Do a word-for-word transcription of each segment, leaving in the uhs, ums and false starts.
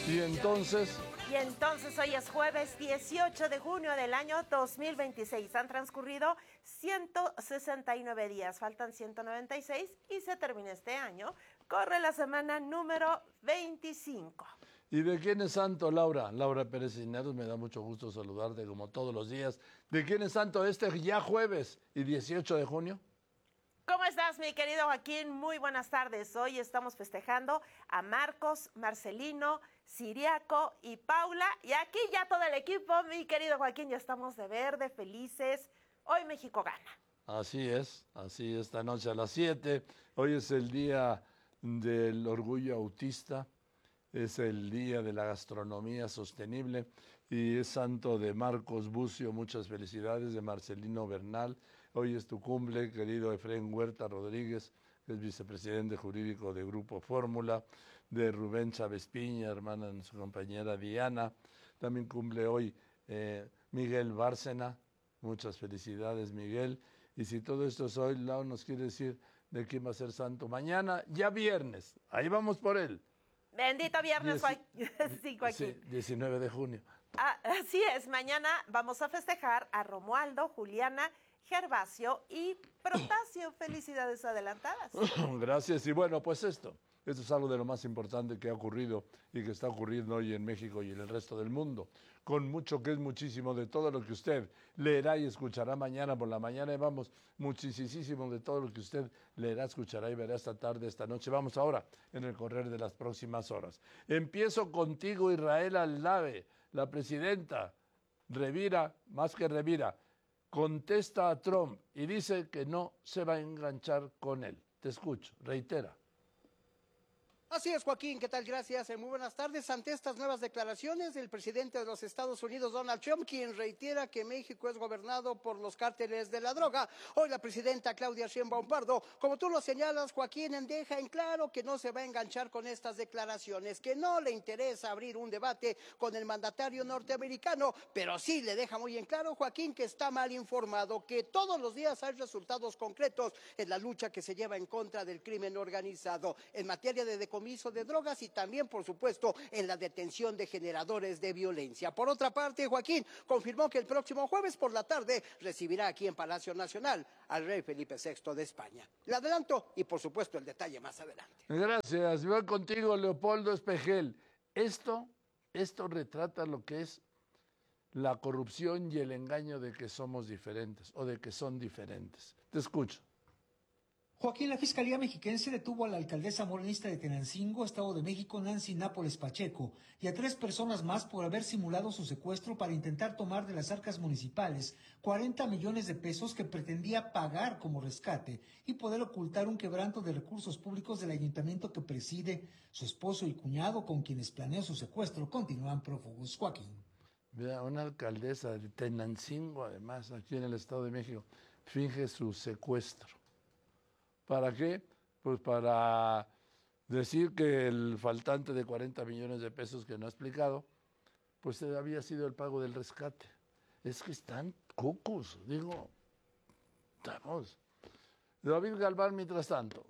Y entonces... Y entonces hoy es jueves dieciocho de junio del año dos mil veintiséis. Han transcurrido ciento sesenta y nueve días, faltan ciento noventa y seis y se termina este año. Corre la semana número veinticinco. ¿Y de quién es santo, Laura? Laura Pérez Cisneros, me da mucho gusto saludarte como todos los días. ¿De quién es santo este ya jueves y dieciocho de junio? ¿Cómo estás, mi querido Joaquín? Muy buenas tardes. Hoy estamos festejando a Marcos, Marcelino, Siriaco y Paula. Y aquí ya todo el equipo, mi querido Joaquín, ya estamos de verde, felices. Hoy México gana. Así es, así esta noche a las siete. Hoy es el día del orgullo autista, es el día de la gastronomía sostenible y es santo de Marcos Bucio. Muchas felicidades, de Marcelino Bernal. Hoy es tu cumple, querido Efraín Huerta Rodríguez, que es vicepresidente jurídico de Grupo Fórmula, de Rubén Chávez Piña, hermana de su compañera Diana. También cumple hoy eh, Miguel Bárcena. Muchas felicidades, Miguel. Y si todo esto es hoy, Lau nos quiere decir de quién va a ser santo mañana, ya viernes. Ahí vamos por él. Bendito viernes, Dieci... sí, Joaquín. Sí, diecinueve de junio. Ah, así es, mañana vamos a festejar a Romualdo, Juliana, Gervasio y Protasio. Felicidades adelantadas. Gracias. Y bueno, pues esto, esto es algo de lo más importante que ha ocurrido y que está ocurriendo hoy en México y en el resto del mundo. Con mucho que es muchísimo de todo lo que usted leerá y escuchará mañana por la mañana. Y vamos, muchísimo de todo lo que usted leerá, escuchará y verá esta tarde, esta noche. Vamos ahora en el correr de las próximas horas. Empiezo contigo, Israel Aldave, la presidenta revira, más que revira, contesta a Trump y dice que no se va a enganchar con él. Te escucho, reitera. Así es, Joaquín, ¿qué tal? Gracias. Muy buenas tardes. Ante estas nuevas declaraciones del presidente de los Estados Unidos, Donald Trump, quien reitera que México es gobernado por los cárteles de la droga, hoy la presidenta Claudia Sheinbaum Pardo, como tú lo señalas, Joaquín, deja en claro que no se va a enganchar con estas declaraciones, que no le interesa abrir un debate con el mandatario norteamericano, pero sí le deja muy en claro, Joaquín, que está mal informado, que todos los días hay resultados concretos en la lucha que se lleva en contra del crimen organizado, en materia de decomiso de drogas y también, por supuesto, en la detención de generadores de violencia. Por otra parte, Joaquín confirmó que el próximo jueves por la tarde recibirá aquí en Palacio Nacional al rey Felipe sexto de España. Le adelanto y, por supuesto, el detalle más adelante. Gracias. Voy contigo, Leopoldo Espejel. Esto, esto retrata lo que es la corrupción y el engaño de que somos diferentes o de que son diferentes. Te escucho. Joaquín, la Fiscalía Mexiquense detuvo a la alcaldesa morenista de Tenancingo, Estado de México, Nancy Nápoles Pacheco, y a tres personas más por haber simulado su secuestro para intentar tomar de las arcas municipales cuarenta millones de pesos que pretendía pagar como rescate y poder ocultar un quebranto de recursos públicos del ayuntamiento que preside. Su esposo y cuñado, con quienes planeó su secuestro, continúan prófugos. Joaquín. Vea, una alcaldesa de Tenancingo, además, aquí en el Estado de México, finge su secuestro. ¿Para qué? Pues para decir que el faltante de cuarenta millones de pesos que no ha explicado, pues había sido el pago del rescate. Es que están cucos, digo, estamos. David Galván, mientras tanto.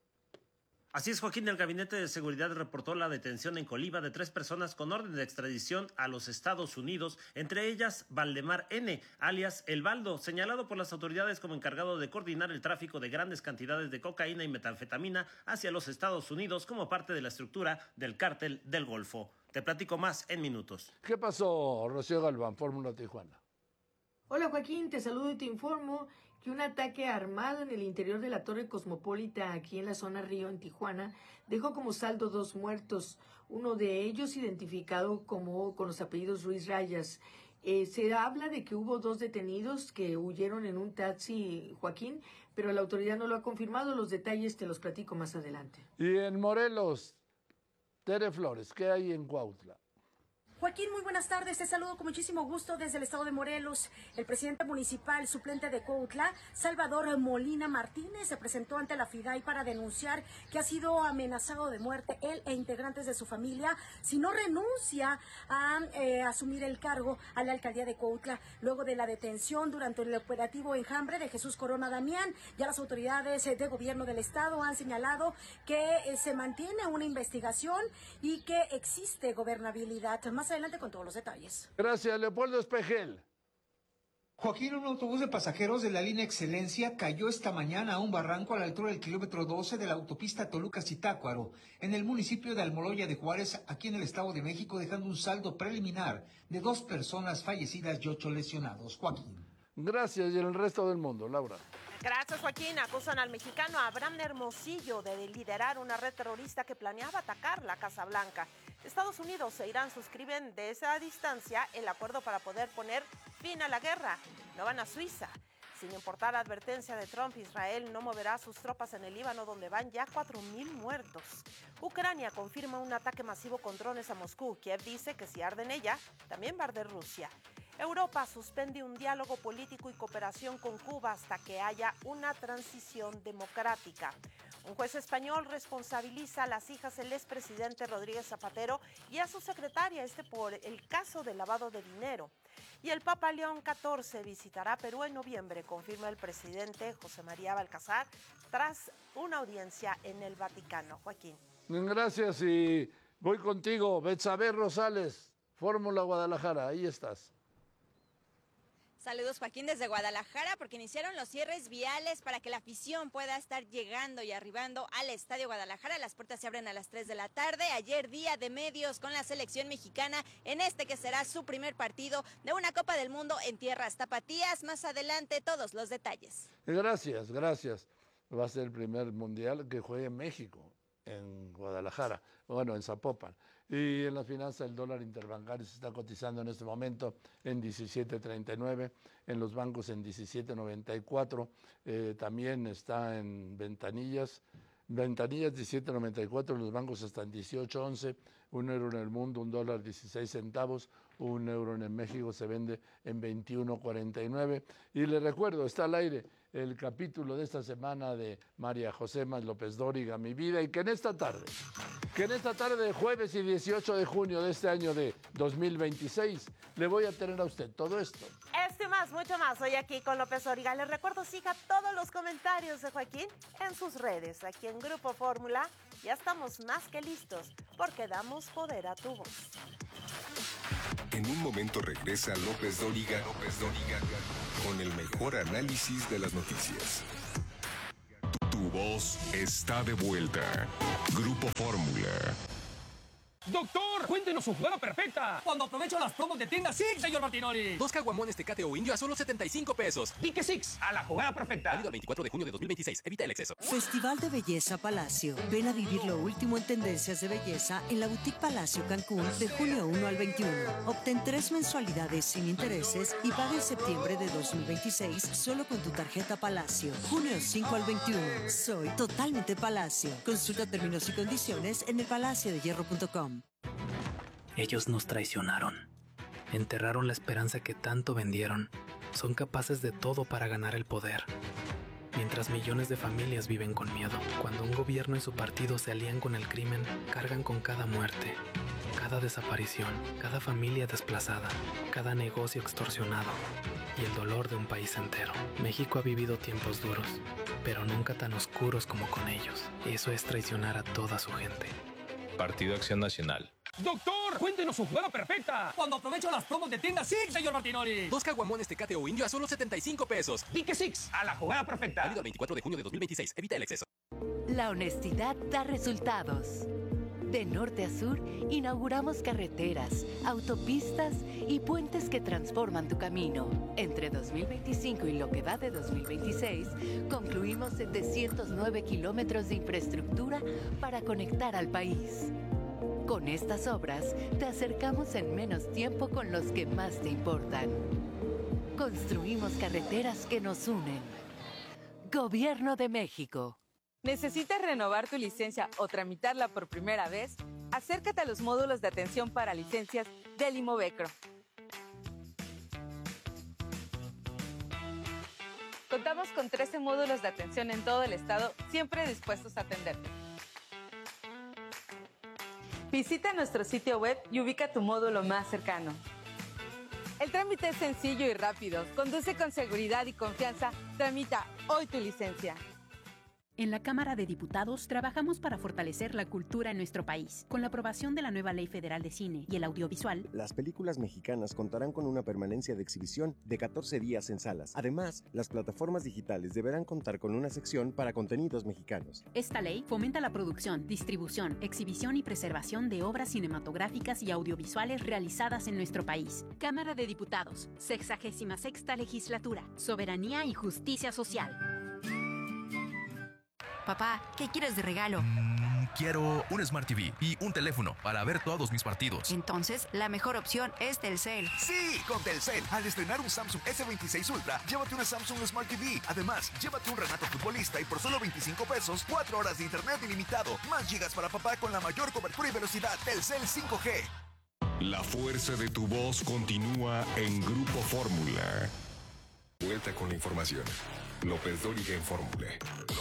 Así es, Joaquín, el Gabinete de Seguridad reportó la detención en Coliba de tres personas con orden de extradición a los Estados Unidos, entre ellas Valdemar N., alias El Baldo, señalado por las autoridades como encargado de coordinar el tráfico de grandes cantidades de cocaína y metanfetamina hacia los Estados Unidos como parte de la estructura del cártel del Golfo. Te platico más en minutos. ¿Qué pasó, Rocío Galván, Fórmula Tijuana? Hola Joaquín, te saludo y te informo que un ataque armado en el interior de la Torre Cosmopolita, aquí en la zona Río, en Tijuana, dejó como saldo dos muertos, uno de ellos identificado como con los apellidos Ruiz Rayas. Eh, se habla de que hubo dos detenidos que huyeron en un taxi, Joaquín, pero la autoridad no lo ha confirmado. Los detalles te los platico más adelante. Y en Morelos, Tere Flores, ¿qué hay en Cuautla? Joaquín, muy buenas tardes. Te saludo con muchísimo gusto desde el estado de Morelos. El presidente municipal suplente de Cuautla, Salvador Molina Martínez, se presentó ante la FIDAI para denunciar que ha sido amenazado de muerte él e integrantes de su familia si no renuncia a eh, asumir el cargo a la alcaldía de Cuautla. Luego de la detención durante el operativo Enjambre de Jesús Corona Damián, ya las autoridades de gobierno del estado han señalado que eh, se mantiene una investigación y que existe gobernabilidad. Más adelante con todos los detalles. Gracias, Leopoldo Espejel. Joaquín, un autobús de pasajeros de la línea Excelencia cayó esta mañana a un barranco a la altura del kilómetro doce de la autopista Toluca-Zitácuaro, en el municipio de Almoloya de Juárez, aquí en el Estado de México, dejando un saldo preliminar de dos personas fallecidas y ocho lesionados. Joaquín. Gracias, y en el resto del mundo, Laura. Gracias, Joaquín. Acusan al mexicano Abraham Hermosillo de liderar una red terrorista que planeaba atacar la Casa Blanca. Estados Unidos e Irán suscriben de esa distancia el acuerdo para poder poner fin a la guerra. No van a Suiza. Sin importar la advertencia de Trump, Israel no moverá sus tropas en el Líbano, donde van ya cuatro mil muertos. Ucrania confirma un ataque masivo con drones a Moscú. Kiev dice que si arde en ella, también va a arder Rusia. Europa suspende un diálogo político y cooperación con Cuba hasta que haya una transición democrática. Un juez español responsabiliza a las hijas del expresidente Rodríguez Zapatero y a su secretaria, este por el caso de lavado de dinero. Y el Papa León catorce visitará Perú en noviembre, confirma el presidente José María Balcázar, tras una audiencia en el Vaticano. Joaquín. Gracias, y voy contigo, Betsabe Rosales, Fórmula Guadalajara, ahí estás. Saludos, Joaquín, desde Guadalajara, porque iniciaron los cierres viales para que la afición pueda estar llegando y arribando al Estadio Guadalajara. Las puertas se abren a las tres de la tarde. Ayer día de medios con la selección mexicana en este que será su primer partido de una Copa del Mundo en tierras tapatías. Más adelante todos los detalles. Gracias, gracias. Va a ser el primer mundial que juegue en México, en Guadalajara, bueno, en Zapopan. Y en la finanza el dólar interbancario se está cotizando en este momento en diecisiete treinta y nueve, en los bancos en diecisiete noventa y cuatro, eh, también está en ventanillas, ventanillas diecisiete noventa y cuatro, en los bancos están dieciocho once, un euro en el mundo, un dólar dieciséis centavos, un euro en México se vende en veintiuno cuarenta y nueve. Y les recuerdo, está al aire el capítulo de esta semana de María José Más López Dóriga, Mi Vida, y que en esta tarde, que en esta tarde de jueves y dieciocho de junio de este año de dos mil veintiséis, le voy a tener a usted todo esto. Esto y más, mucho más, hoy aquí con López Dóriga. Les recuerdo, siga todos los comentarios de Joaquín en sus redes, aquí en Grupo Fórmula. Ya estamos más que listos, porque damos poder a tu voz. En un momento regresa López Dóriga, López Dóriga, con el mejor análisis de las noticias. Tu voz está de vuelta. Grupo Fórmula. ¡Doctor! ¡Cuéntenos su jugada perfecta! Cuando aprovecho las promos de tienda Six, señor Martinoli. Dos caguamones Tecate o Indio a solo setenta y cinco pesos. Pique Six, a la jugada perfecta. Válido el veinticuatro de junio de dos mil veintiséis. Evita el exceso. Festival de Belleza Palacio. Ven a vivir lo último en tendencias de belleza en la Boutique Palacio Cancún de junio uno al veintiuno. Obtén tres mensualidades sin intereses y paga en septiembre de dos mil veintiséis solo con tu tarjeta Palacio. junio cinco al veintiuno. Soy totalmente Palacio. Consulta términos y condiciones en el palacio de hierro punto com. Ellos nos traicionaron. Enterraron la esperanza que tanto vendieron. Son capaces de todo para ganar el poder. Mientras millones de familias viven con miedo. Cuando un gobierno y su partido se alían con el crimen, cargan con cada muerte, cada desaparición, cada familia desplazada, cada negocio extorsionado y el dolor de un país entero. México ha vivido tiempos duros, pero nunca tan oscuros como con ellos. Eso es traicionar a toda su gente. Partido Acción Nacional. ¡Doctor! ¡Cuéntenos su jugada perfecta! Cuando aprovecho las promos de tienda Six, señor Martinoli. Dos caguamones Tecate o Indio a solo setenta y cinco pesos. Pique Six, a la jugada perfecta. Válido el veinticuatro de junio de dos mil veintiséis. Evita el exceso. La honestidad da resultados. De norte a sur, inauguramos carreteras, autopistas y puentes que transforman tu camino. Entre dos mil veinticinco y lo que va de dos mil veintiséis, concluimos setecientos nueve kilómetros de infraestructura para conectar al país. Con estas obras, te acercamos en menos tiempo con los que más te importan. Construimos carreteras que nos unen. Gobierno de México. ¿Necesitas renovar tu licencia o tramitarla por primera vez? Acércate a los módulos de atención para licencias del Imovecro. Contamos con trece módulos de atención en todo el estado, siempre dispuestos a atenderte. Visita nuestro sitio web y ubica tu módulo más cercano. El trámite es sencillo y rápido. Conduce con seguridad y confianza. Tramita hoy tu licencia. En la Cámara de Diputados trabajamos para fortalecer la cultura en nuestro país. Con la aprobación de la nueva Ley Federal de Cine y el Audiovisual, las películas mexicanas contarán con una permanencia de exhibición de catorce días en salas. Además, las plataformas digitales deberán contar con una sección para contenidos mexicanos. Esta ley fomenta la producción, distribución, exhibición y preservación de obras cinematográficas y audiovisuales realizadas en nuestro país. Cámara de Diputados, sexagésima sexta legislatura, soberanía y justicia social. Papá, ¿qué quieres de regalo? Mm, quiero un Smart T V y un teléfono para ver todos mis partidos. Entonces, la mejor opción es Telcel. ¡Sí! Con Telcel, al estrenar un Samsung ese veintiséis Ultra, llévate una Samsung Smart T V. Además, llévate un Renato Futbolista y por solo veinticinco pesos, cuatro horas de internet ilimitado, más gigas para papá con la mayor cobertura y velocidad. Telcel cinco G. La fuerza de tu voz continúa en Grupo Fórmula. Vuelta con la información. López Dóriga en Fórmula.